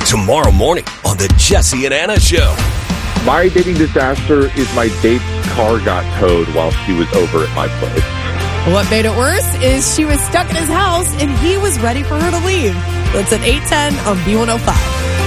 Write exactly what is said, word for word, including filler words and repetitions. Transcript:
tomorrow morning on the Jesse and Anna Show. My dating disaster is my date's car got towed while she was over at my place. What made it worse is she was stuck in his house and he was ready for her to leave. That's at eight ten on B one oh five.